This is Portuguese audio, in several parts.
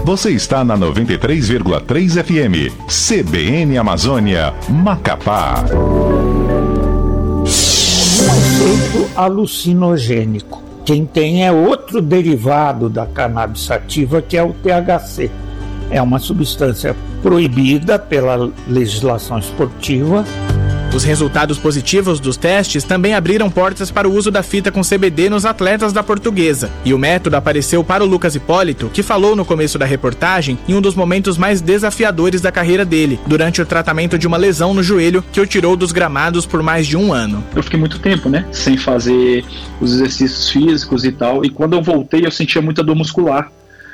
Você está na 93,3 FM, CBN Amazônia, Macapá. Efeito alucinogênico. Quem tem é outro derivado da cannabis sativa, que é o THC. É uma substância proibida pela legislação esportiva. Os resultados positivos dos testes também abriram portas para o uso da fita com CBD nos atletas da Portuguesa. E o método apareceu para o Lucas Hipólito, que falou no começo da reportagem em um dos momentos mais desafiadores da carreira dele, durante o tratamento de uma lesão no joelho que o tirou dos gramados por mais de um ano. Eu fiquei muito tempo, sem fazer os exercícios físicos e tal. E quando eu voltei, eu sentia muita dor muscular.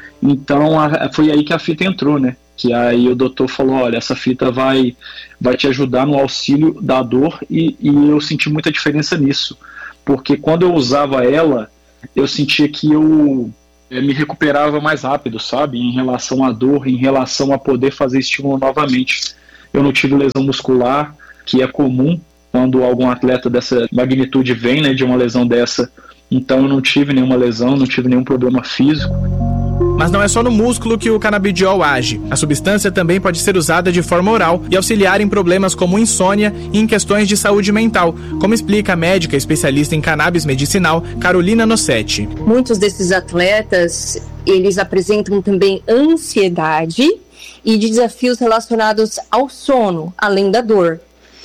Então foi aí que a fita entrou, Que aí o doutor falou, olha, essa fita vai te ajudar no auxílio da dor e eu senti muita diferença nisso, porque quando eu usava ela, eu sentia que eu me recuperava mais rápido, sabe, em relação à dor, em relação a poder fazer estímulo novamente. Eu não tive lesão muscular, que é comum quando algum atleta dessa magnitude vem, de uma lesão dessa, então eu não tive nenhuma lesão, não tive nenhum problema físico. Mas não é só no músculo que o canabidiol age. A substância também pode ser usada de forma oral e auxiliar em problemas como insônia e em questões de saúde mental, como explica a médica especialista em cannabis medicinal, Carolina Nossetti. Muitos desses atletas, eles apresentam também ansiedade e desafios relacionados ao sono, além da dor.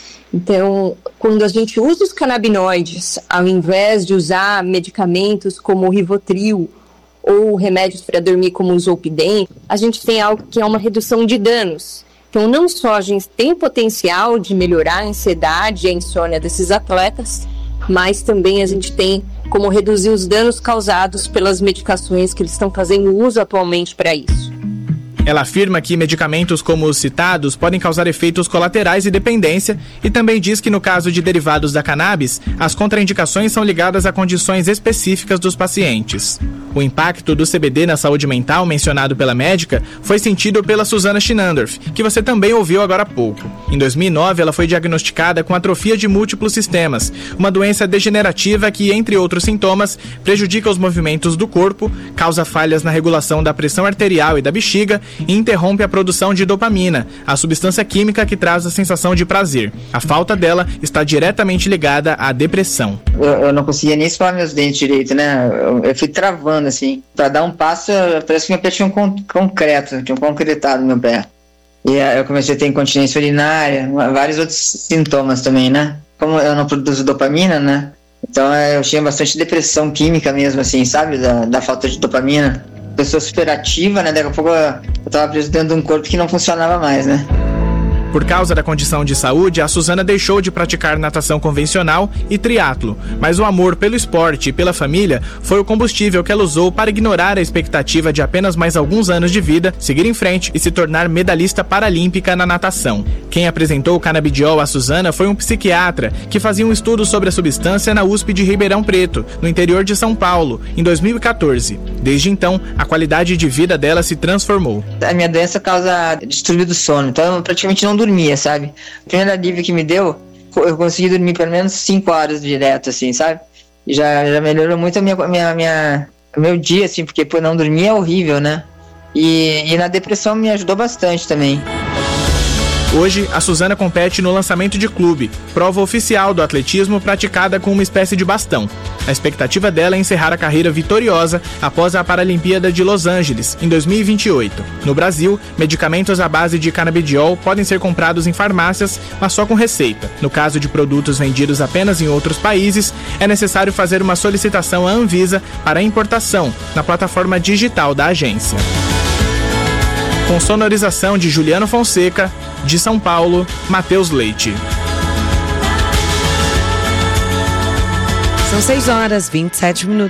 Então, quando a gente usa os canabinoides, ao invés de usar medicamentos como o Rivotril, ou remédios para dormir como o Zolpidem, a gente tem algo que é uma redução de danos. Então, não só a gente tem potencial de melhorar a ansiedade e a insônia desses atletas, mas também a gente tem como reduzir os danos causados pelas medicações que eles estão fazendo uso atualmente para isso. Ela afirma que medicamentos como os citados podem causar efeitos colaterais e dependência e também diz que no caso de derivados da cannabis, as contraindicações são ligadas a condições específicas dos pacientes. O impacto do CBD na saúde mental mencionado pela médica foi sentido pela Susana Schinandorf, que você também ouviu agora há pouco. Em 2009, ela foi diagnosticada com atrofia de múltiplos sistemas, uma doença degenerativa que, entre outros sintomas, prejudica os movimentos do corpo, causa falhas na regulação da pressão arterial e da bexiga e interrompe a produção de dopamina, a substância química que traz a sensação de prazer. A falta dela está diretamente ligada à depressão. Eu não conseguia nem escovar meus dentes direito, Eu fui travando, assim. Pra dar um passo, parece que meu pé tinha tinha concretado no meu pé. E eu comecei a ter incontinência urinária, vários outros sintomas também, Como eu não produzo dopamina, então eu tinha bastante depressão química mesmo, assim, sabe? Da falta de dopamina. Pessoa super ativa, daqui a pouco eu tava preso dentro de um corpo que não funcionava mais, Por causa da condição de saúde, a Susana deixou de praticar natação convencional e triatlo, mas o amor pelo esporte e pela família foi o combustível que ela usou para ignorar a expectativa de apenas mais alguns anos de vida, seguir em frente e se tornar medalhista paralímpica na natação. Quem apresentou o canabidiol à Susana foi um psiquiatra que fazia um estudo sobre a substância na USP de Ribeirão Preto, no interior de São Paulo, em 2014. Desde então, a qualidade de vida dela se transformou. A minha doença causa distúrbio do sono, então eu praticamente não dormia, sabe? O primeiro alívio que me deu, eu consegui dormir pelo menos 5 horas direto, assim, sabe? E já melhorou muito o meu dia, assim, porque não dormir é horrível, E na depressão me ajudou bastante também. Hoje, a Susana compete no lançamento de clube, prova oficial do atletismo praticada com uma espécie de bastão. A expectativa dela é encerrar a carreira vitoriosa após a Paralimpíada de Los Angeles, em 2028. No Brasil, medicamentos à base de canabidiol podem ser comprados em farmácias, mas só com receita. No caso de produtos vendidos apenas em outros países, é necessário fazer uma solicitação à Anvisa para a importação, na plataforma digital da agência. Com sonorização de Juliano Fonseca, de São Paulo, Matheus Leite. São 6h27.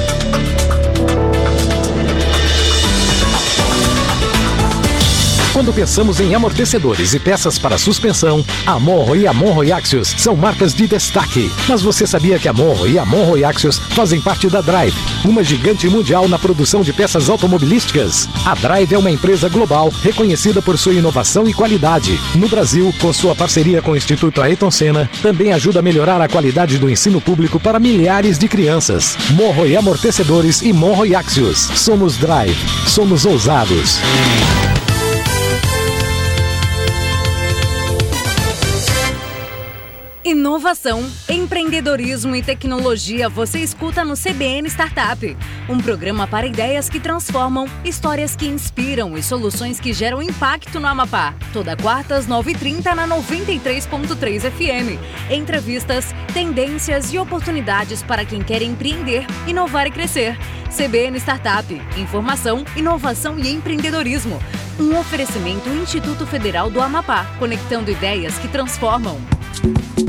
Quando pensamos em amortecedores e peças para suspensão, a Monro e a Monro Axios são marcas de destaque. Mas você sabia que a Monro e a Monro Axios fazem parte da Drive, uma gigante mundial na produção de peças automobilísticas? A Drive é uma empresa global reconhecida por sua inovação e qualidade. No Brasil, com sua parceria com o Instituto Ayrton Senna, também ajuda a melhorar a qualidade do ensino público para milhares de crianças. Monro e Amortecedores e Monro e Axios. Somos Drive. Somos ousados. Inovação, empreendedorismo e tecnologia você escuta no CBN Startup. Um programa para ideias que transformam, histórias que inspiram e soluções que geram impacto no Amapá. Toda quarta às 9h30 na 93.3 FM. Entrevistas, tendências e oportunidades para quem quer empreender, inovar e crescer. CBN Startup. Informação, inovação e empreendedorismo. Um oferecimento Instituto Federal do Amapá, conectando ideias que transformam.